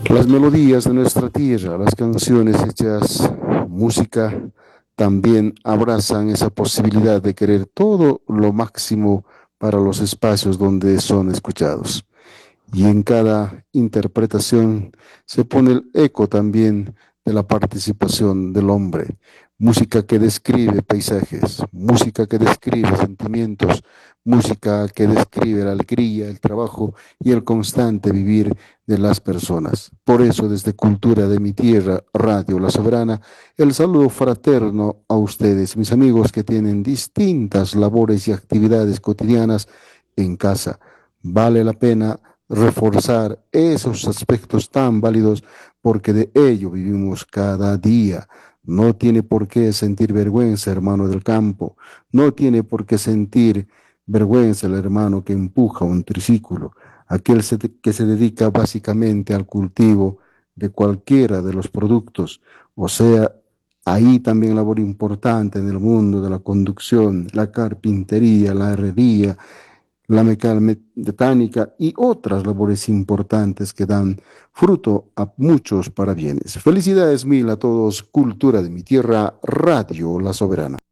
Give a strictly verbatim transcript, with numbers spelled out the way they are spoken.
Las melodías de nuestra tierra, las canciones hechas música, también abrazan esa posibilidad de querer todo lo máximo para los espacios donde son escuchados. Y en cada interpretación se pone el eco también de la participación del hombre. Música que describe paisajes, música que describe sentimientos, música que describe la alegría, el trabajo y el constante vivir de las personas. Por eso, desde Cultura de mi Tierra, Radio La Soberana, el saludo fraterno a ustedes, mis amigos que tienen distintas labores y actividades cotidianas en casa. Vale la pena reforzar esos aspectos tan válidos porque de ello vivimos cada día. No tiene por qué sentir vergüenza, hermano del campo. No tiene por qué sentir vergüenza el hermano que empuja un triciclo. Aquel se- que se dedica básicamente al cultivo de cualquiera de los productos. O sea, ahí también labor importante en el mundo de la conducción, la carpintería, la herrería, la mecánica y otras labores importantes que dan fruto a muchos parabienes. Felicidades mil a todos, Cultura de mi Tierra, Radio La Soberana.